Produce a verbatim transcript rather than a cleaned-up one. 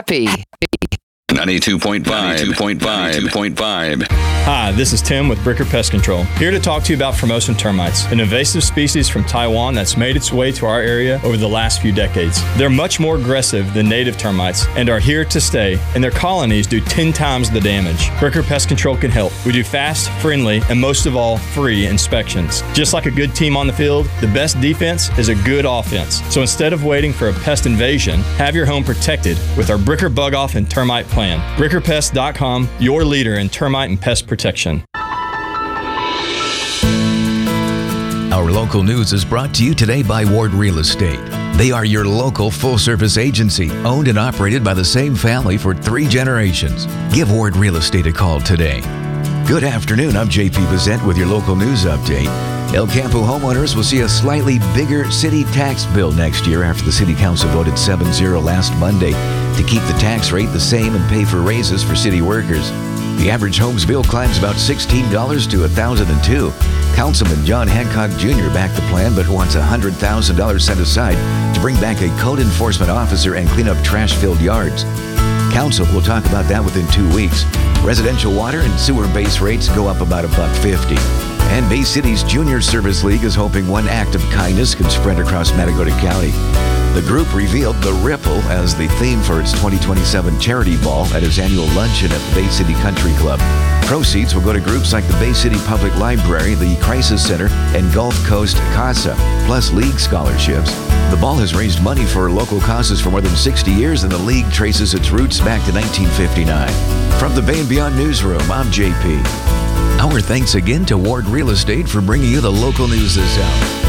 happy. ninety-two point five. ninety-two point five. ninety-two point five. Hi, this is Tim with Bricker Pest Control. Here to talk to you about Formosan termites, an invasive species from Taiwan that's made its way to our area over the last few decades. They're much more aggressive than native termites and are here to stay, and their colonies do ten times the damage. Bricker Pest Control can help. We do fast, friendly, and most of all, free inspections. Just like a good team on the field, the best defense is a good offense. So instead of waiting for a pest invasion, have your home protected with our Bricker Bug Off and Termite Plan. Bricker Pest dot com, your leader in termite and pest protection. Our local news is brought to you today by Ward Real Estate. They are your local full-service agency, owned and operated by the same family for three generations. Give Ward Real Estate a call today. Good afternoon, I'm J P Bissett with your local news update. El Campo homeowners will see a slightly bigger city tax bill next year after the City Council voted seven zero last Monday to keep the tax rate the same and pay for raises for city workers. The average home's bill climbs about sixteen dollars to one thousand two dollars. Councilman John Hancock Junior backed the plan but wants one hundred thousand dollars set aside to bring back a code enforcement officer and clean up trash-filled yards. Council will talk about that within two weeks. Residential water and sewer base rates go up about a buck fifty. And Bay City's Junior Service League is hoping one act of kindness can spread across Matagorda County. The group revealed the Ripple as the theme for its twenty twenty-seven charity ball at its annual luncheon at the Bay City Country Club. Proceeds will go to groups like the Bay City Public Library, the Crisis Center, and Gulf Coast CASA, plus league scholarships. The ball has raised money for local causes for more than sixty years, and the league traces its roots back to nineteen fifty-nine. From the Bay and Beyond Newsroom, I'm J P. Our thanks again to Ward Real Estate for bringing you the local news this hour.